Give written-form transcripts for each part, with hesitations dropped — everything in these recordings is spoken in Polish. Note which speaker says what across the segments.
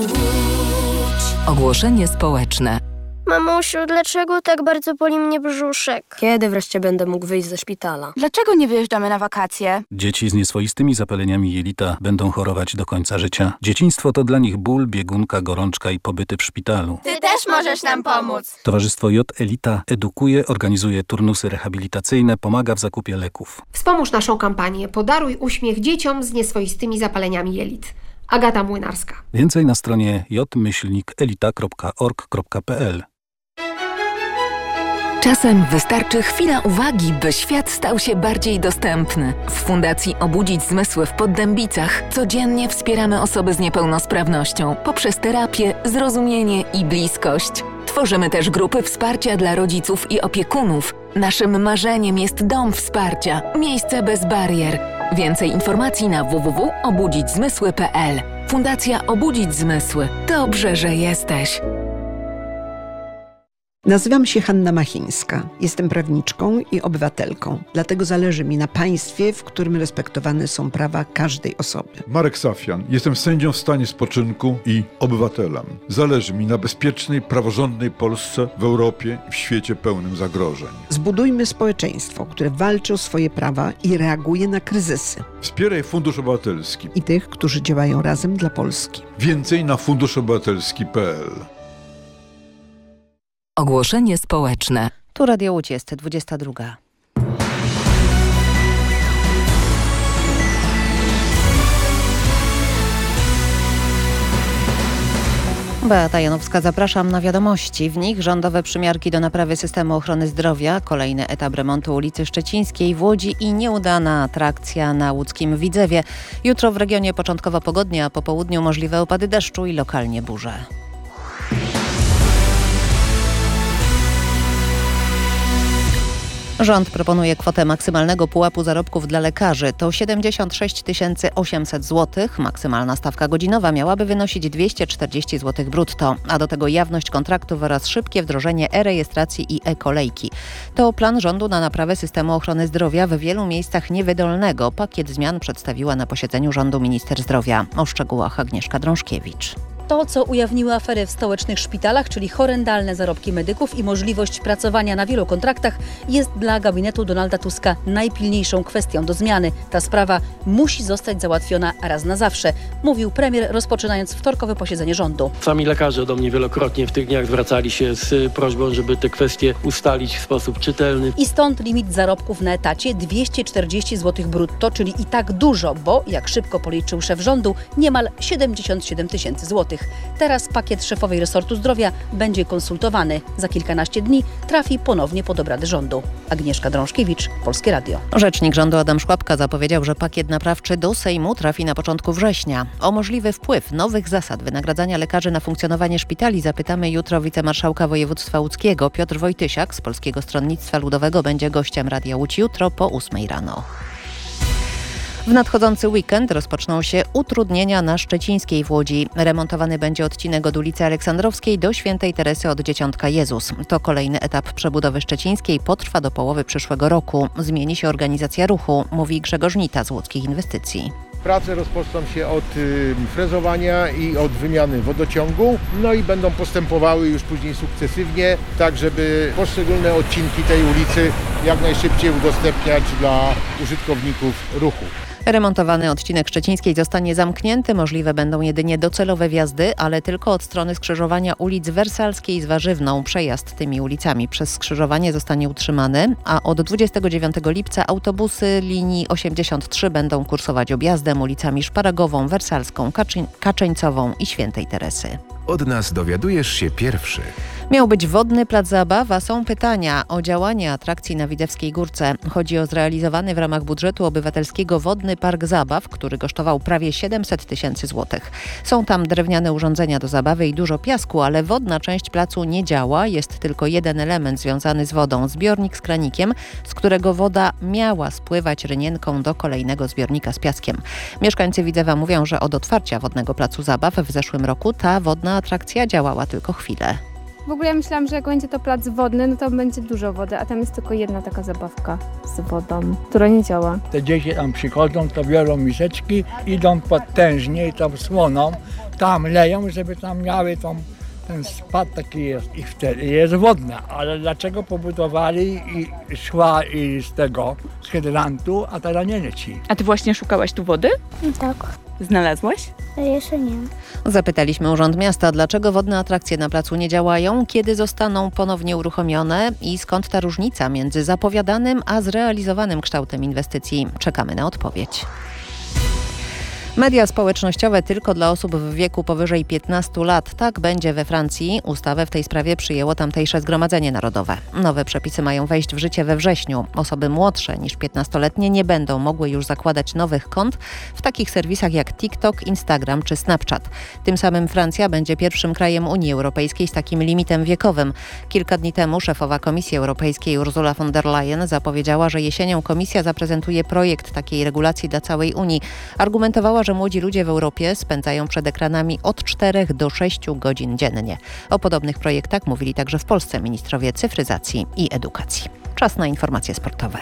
Speaker 1: Ogłoszenie społeczne.
Speaker 2: Mamusiu, dlaczego tak bardzo boli mnie brzuszek?
Speaker 3: Kiedy wreszcie będę mógł wyjść ze szpitala?
Speaker 4: Dlaczego nie wyjeżdżamy na wakacje?
Speaker 5: Dzieci z nieswoistymi zapaleniami jelita będą chorować do końca życia. Dzieciństwo to dla nich ból, biegunka, gorączka i pobyty w szpitalu.
Speaker 4: Ty też możesz nam pomóc.
Speaker 5: Towarzystwo J Elita edukuje, organizuje turnusy rehabilitacyjne, pomaga w zakupie leków.
Speaker 6: Wspomóż naszą kampanię Podaruj uśmiech dzieciom z nieswoistymi zapaleniami jelit. Agata Młynarska.
Speaker 5: Więcej na stronie j-elita.org.pl.
Speaker 1: Czasem wystarczy chwila uwagi, by świat stał się bardziej dostępny. W Fundacji Obudzić Zmysły w Poddębicach codziennie wspieramy osoby z niepełnosprawnością poprzez terapię, zrozumienie i bliskość. Tworzymy też grupy wsparcia dla rodziców i opiekunów. Naszym marzeniem jest dom wsparcia, miejsce bez barier. Więcej informacji na www.obudzićzmysły.pl. Fundacja Obudzić Zmysły. Dobrze, że jesteś.
Speaker 7: Nazywam się Hanna Machińska. Jestem prawniczką i obywatelką. Dlatego zależy mi na państwie, w którym respektowane są prawa każdej osoby.
Speaker 8: Marek Safian. Jestem sędzią w stanie spoczynku i obywatelem. Zależy mi na bezpiecznej, praworządnej Polsce w Europie i w świecie pełnym zagrożeń.
Speaker 7: Zbudujmy społeczeństwo, które walczy o swoje prawa i reaguje na kryzysy.
Speaker 8: Wspieraj Fundusz Obywatelski
Speaker 7: I tych, którzy działają razem dla Polski.
Speaker 8: Więcej na funduszobywatelski.pl.
Speaker 1: Ogłoszenie społeczne.
Speaker 9: Tu Radio Łódź, jest 22. Beata Janowska, zapraszam na wiadomości. W nich rządowe przymiarki do naprawy systemu ochrony zdrowia, kolejny etap remontu ulicy Szczecińskiej w Łodzi i nieudana atrakcja na łódzkim Widzewie. Jutro w regionie początkowo pogodnie, a po południu możliwe opady deszczu i lokalnie burze. Rząd proponuje kwotę maksymalnego pułapu zarobków dla lekarzy. To 76 800 zł. Maksymalna stawka godzinowa miałaby wynosić 240 zł brutto, a do tego jawność kontraktów oraz szybkie wdrożenie e-rejestracji i e-kolejki. To plan rządu na naprawę systemu ochrony zdrowia w wielu miejscach niewydolnego. Pakiet zmian przedstawiła na posiedzeniu rządu minister zdrowia. O szczegółach Agnieszka Drążkiewicz.
Speaker 10: To, co ujawniły afery w stołecznych szpitalach, czyli horrendalne zarobki medyków i możliwość pracowania na wielu kontraktach, jest dla gabinetu Donalda Tuska najpilniejszą kwestią do zmiany. Ta sprawa musi zostać załatwiona raz na zawsze, mówił premier, rozpoczynając wtorkowe posiedzenie rządu.
Speaker 11: Sami lekarze do mnie wielokrotnie w tych dniach zwracali się z prośbą, żeby te kwestie ustalić w sposób czytelny.
Speaker 10: I stąd limit zarobków na etacie 240 zł brutto, czyli i tak dużo, bo jak szybko policzył szef rządu, niemal 77 000 złotych. Teraz pakiet szefowej resortu zdrowia będzie konsultowany. Za kilkanaście dni trafi ponownie pod obrady rządu. Agnieszka Drążkiewicz, Polskie Radio.
Speaker 9: Rzecznik rządu Adam Szłapka zapowiedział, że pakiet naprawczy do Sejmu trafi na początku września. O możliwy wpływ nowych zasad wynagradzania lekarzy na funkcjonowanie szpitali zapytamy jutro wicemarszałka województwa łódzkiego. Piotr Wojtysiak z Polskiego Stronnictwa Ludowego będzie gościem Radia Łódź jutro po 8 rano. W nadchodzący weekend rozpoczną się utrudnienia na Szczecińskiej w Łodzi. Remontowany będzie odcinek od ulicy Aleksandrowskiej do Świętej Teresy od Dzieciątka Jezus. To kolejny etap przebudowy Szczecińskiej, potrwa do połowy przyszłego roku. Zmieni się organizacja ruchu, mówi Grzegorz Nita z Łódzkich Inwestycji.
Speaker 12: Prace rozpoczną się od frezowania i od wymiany wodociągu, no i będą postępowały już później sukcesywnie, tak żeby poszczególne odcinki tej ulicy jak najszybciej udostępniać dla użytkowników ruchu.
Speaker 9: Remontowany odcinek Szczecińskiej zostanie zamknięty. Możliwe będą jedynie docelowe wjazdy, ale tylko od strony skrzyżowania ulic Wersalskiej z Warzywną. Przejazd tymi ulicami przez skrzyżowanie zostanie utrzymany, a od 29 lipca autobusy linii 83 będą kursować objazdem ulicami Szparagową, Wersalską, Kaczeńcową i Świętej Teresy.
Speaker 13: Od nas dowiadujesz się pierwszy.
Speaker 9: Miał być wodny plac zabaw, a są pytania o działanie atrakcji na Widzewskiej Górce. Chodzi o zrealizowany w ramach budżetu obywatelskiego Wodny Park Zabaw, który kosztował prawie 700 000 złotych. Są tam drewniane urządzenia do zabawy i dużo piasku, ale wodna część placu nie działa. Jest tylko jeden element związany z wodą. Zbiornik z kranikiem, z którego woda miała spływać rynienką do kolejnego zbiornika z piaskiem. Mieszkańcy Widzewa mówią, że od otwarcia Wodnego Placu Zabaw w zeszłym roku ta wodna atrakcja działała tylko chwilę.
Speaker 14: W ogóle ja myślałam, że jak będzie to plac wodny, no to będzie dużo wody, a tam jest tylko jedna taka zabawka z wodą, która nie działa.
Speaker 15: Te dzieci tam przychodzą, to biorą miseczki, idą potężnie i tą słoną, tam leją, żeby tam miały ten spad taki jest i wtedy jest wodna. Ale dlaczego pobudowali i szła z hydrantu, a teraz nie leci?
Speaker 16: A ty właśnie szukałaś tu wody?
Speaker 2: Tak.
Speaker 16: Znalazłaś?
Speaker 2: Jeszcze nie.
Speaker 9: Zapytaliśmy Urząd Miasta, dlaczego wodne atrakcje na placu nie działają, kiedy zostaną ponownie uruchomione i skąd ta różnica między zapowiadanym a zrealizowanym kształtem inwestycji. Czekamy na odpowiedź. Media społecznościowe tylko dla osób w wieku powyżej 15 lat. Tak będzie we Francji. Ustawę w tej sprawie przyjęło tamtejsze Zgromadzenie Narodowe. Nowe przepisy mają wejść w życie we wrześniu. Osoby młodsze niż 15-letnie nie będą mogły już zakładać nowych kont w takich serwisach jak TikTok, Instagram czy Snapchat. Tym samym Francja będzie pierwszym krajem Unii Europejskiej z takim limitem wiekowym. Kilka dni temu szefowa Komisji Europejskiej Ursula von der Leyen zapowiedziała, że jesienią Komisja zaprezentuje projekt takiej regulacji dla całej Unii. Argumentowała, że młodzi ludzie w Europie spędzają przed ekranami od 4 do 6 godzin dziennie. O podobnych projektach mówili także w Polsce ministrowie cyfryzacji i edukacji. Czas na informacje sportowe.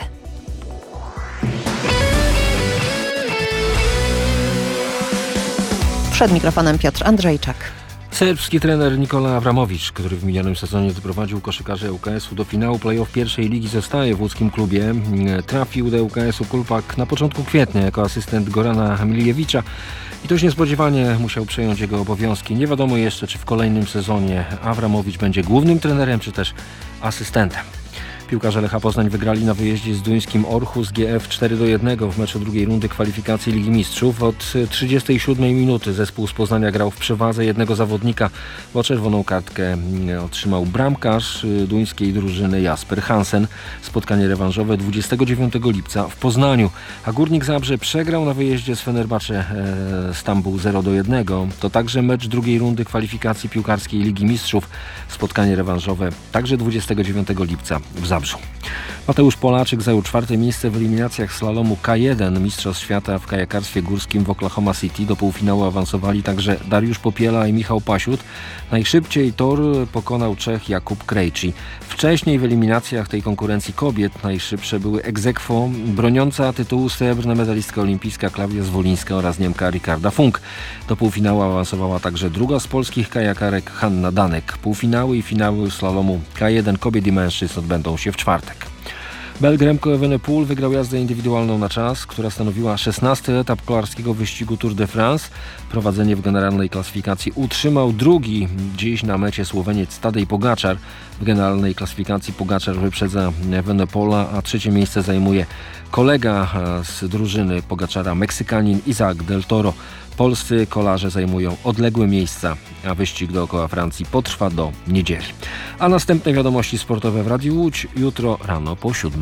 Speaker 9: Przed mikrofonem Piotr Andrzejczak.
Speaker 17: Serbski trener Nikola Avramowicz, który w minionym sezonie doprowadził koszykarzy ŁKS-u do finału play-off pierwszej ligi, zostaje w łódzkim klubie. Trafił do ŁKS-u Kulpak na początku kwietnia jako asystent Gorana Milijewicza i dość niespodziewanie musiał przejąć jego obowiązki. Nie wiadomo jeszcze, czy w kolejnym sezonie Avramowicz będzie głównym trenerem, czy też asystentem. Piłkarze Lecha Poznań wygrali na wyjeździe z duńskim Orhus GF 4-1 w meczu drugiej rundy kwalifikacji Ligi Mistrzów. Od 37 minuty zespół z Poznania grał w przewadze jednego zawodnika, bo czerwoną kartkę otrzymał bramkarz duńskiej drużyny Jasper Hansen. Spotkanie rewanżowe 29 lipca w Poznaniu. A Górnik Zabrze przegrał na wyjeździe z Fenerbahce Stambuł 0-1. To także mecz drugiej rundy kwalifikacji piłkarskiej Ligi Mistrzów. Spotkanie rewanżowe także 29 lipca w Zabrzu. Mateusz Polaczyk zajął 4. miejsce w eliminacjach slalomu K1 Mistrzostw Świata w kajakarstwie górskim w Oklahoma City. Do półfinału awansowali także Dariusz Popiela i Michał Pasiut. Najszybciej tor pokonał Czech Jakub Krejci. Wcześniej w eliminacjach tej konkurencji kobiet najszybsze były ex aequo broniąca tytułu srebrna medalistka olimpijska Klaudia Zwolińska oraz Niemka Ricarda Funk. Do półfinału awansowała także druga z polskich kajakarek Hanna Danek. Półfinały i finały slalomu K1 kobiet i mężczyzn odbędą się w czwartek. Belg Remco Evenepoel wygrał jazdę indywidualną na czas, która stanowiła 16. etap kolarskiego wyścigu Tour de France. Prowadzenie w generalnej klasyfikacji utrzymał drugi dziś na mecie Słoweniec Tadej Pogačar. W generalnej klasyfikacji Pogačar wyprzedza Evenepoela, a trzecie miejsce zajmuje kolega z drużyny Pogačara, Meksykanin Isaac del Toro. Polscy kolarze zajmują odległe miejsca, a wyścig dookoła Francji potrwa do niedzieli. A następne wiadomości sportowe w Radiu Łódź jutro rano po 7.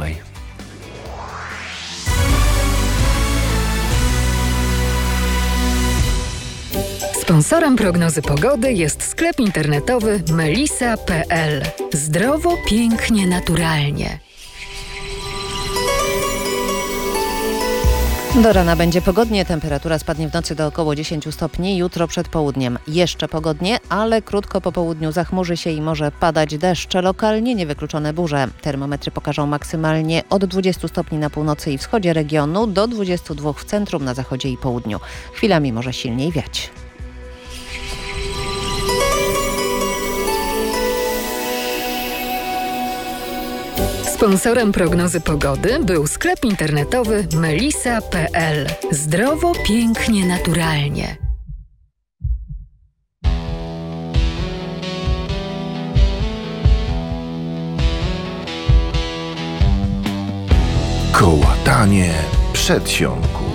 Speaker 1: Sponsorem prognozy pogody jest sklep internetowy melisa.pl. Zdrowo, pięknie, naturalnie.
Speaker 9: Do rana będzie pogodnie, temperatura spadnie w nocy do około 10 stopni, jutro przed południem jeszcze pogodnie, ale krótko po południu zachmurzy się i może padać deszcz, lokalnie niewykluczone burze. Termometry pokażą maksymalnie od 20 stopni na północy i wschodzie regionu do 22 w centrum, na zachodzie i południu. Chwilami może silniej wiać.
Speaker 1: Sponsorem prognozy pogody był sklep internetowy melisa.pl. Zdrowo, pięknie, naturalnie.
Speaker 13: Kołatanie przedsionku.